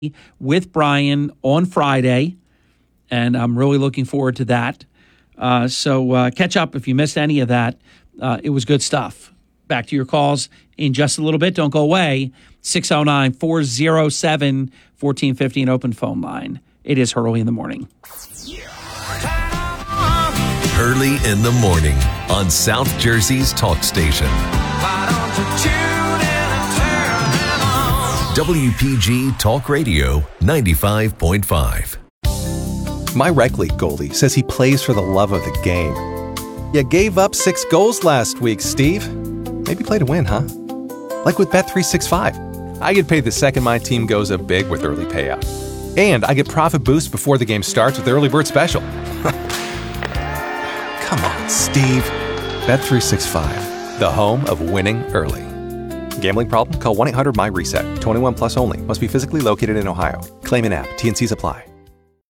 with Brian on Friday, and I'm really looking forward to that. So catch up if you missed any of that. It was good stuff. Back to your calls in just a little bit. Don't go away. 609-407-1450, an open phone line. It is Hurley in the Morning. Hurley in the Morning on South Jersey's talk station. WPG Talk Radio 95.5. My rec league goalie says he plays for the love of the game. You gave up 6 goals last week, Steve. Maybe play to win, huh? Like with Bet365. I get paid the second my team goes up big with early payout. And I get profit boost before the game starts with Early Bird Special. Come on, Steve. Bet365, the home of winning early. Gambling problem? Call 1-800-MY-RESET. 21 plus only. Must be physically located in Ohio. Claim in app. T&Cs apply.